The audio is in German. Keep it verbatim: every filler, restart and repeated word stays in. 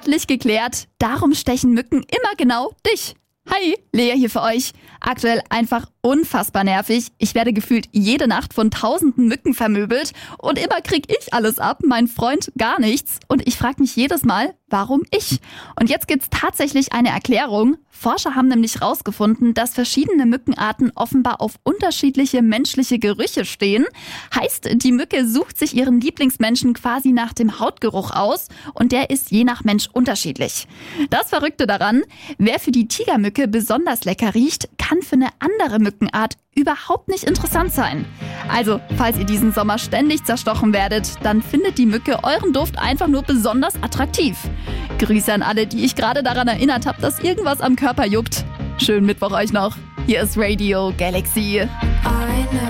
Endlich geklärt, darum stechen Mücken immer genau dich. Hi, Lea hier für euch. Aktuell einfach unfassbar nervig. Ich werde gefühlt jede Nacht von tausenden Mücken vermöbelt und immer krieg ich alles ab, mein Freund gar nichts. Und ich frage mich jedes Mal, warum ich? Und jetzt gibt's tatsächlich eine Erklärung. Forscher haben nämlich rausgefunden, dass verschiedene Mückenarten offenbar auf unterschiedliche menschliche Gerüche stehen. Heißt, die Mücke sucht sich ihren Lieblingsmenschen quasi nach dem Hautgeruch aus und der ist je nach Mensch unterschiedlich. Das Verrückte daran, wer für die Tigermücke besonders lecker riecht, kann für eine andere Mückenart überhaupt nicht interessant sein. Also, falls ihr diesen Sommer ständig zerstochen werdet, dann findet die Mücke euren Duft einfach nur besonders attraktiv. Grüße an alle, die ich gerade daran erinnert habe, dass irgendwas am Körper juckt. Schönen Mittwoch euch noch. Hier ist Radio Galaxy.